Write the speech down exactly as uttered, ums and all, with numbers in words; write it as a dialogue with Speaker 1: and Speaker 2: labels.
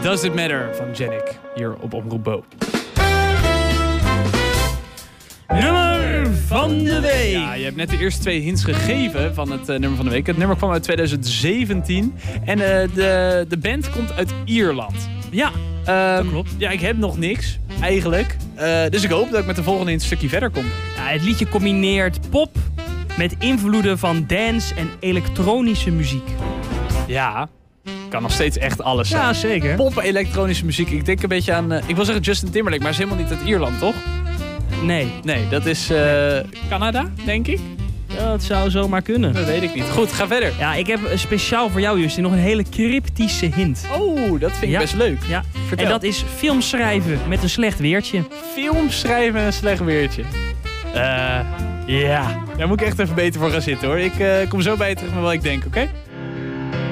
Speaker 1: Does It Matter van Janik hier op Omroep Bo.
Speaker 2: Nummer van de week.
Speaker 1: Ja, je hebt net de eerste twee hints gegeven van het uh, nummer van de week. Het nummer kwam uit twintig zeventien en uh, de, de band komt uit Ierland.
Speaker 2: Ja,
Speaker 1: Um,
Speaker 2: dat klopt.
Speaker 1: Ja, ik heb nog niks, eigenlijk. Uh, dus ik hoop dat ik met de volgende een stukje verder kom.
Speaker 2: Ja, het liedje combineert pop met invloeden van dance en elektronische muziek.
Speaker 1: Ja, kan nog steeds echt alles zijn.
Speaker 2: Ja, zeker.
Speaker 1: Pop, elektronische muziek. Ik denk een beetje aan... Uh, ik wil zeggen Justin Timberlake, maar hij is helemaal niet uit Ierland, toch?
Speaker 2: Nee,
Speaker 1: Nee, dat is uh, Canada, denk ik.
Speaker 2: dat zou zomaar kunnen.
Speaker 1: Dat weet ik niet. Goed, ga verder.
Speaker 2: Ja, ik heb speciaal voor jou, Justin, nog een hele cryptische hint.
Speaker 1: Oh, dat vind ik
Speaker 2: Ja.
Speaker 1: best leuk.
Speaker 2: Ja,
Speaker 1: Vertel.
Speaker 2: en dat is filmschrijven met een slecht weertje.
Speaker 1: Film schrijven en een slecht weertje. Eh, ja. Daar moet ik echt even beter voor gaan zitten, hoor. Ik uh, kom zo bij je terug met wat ik denk, oké? Okay?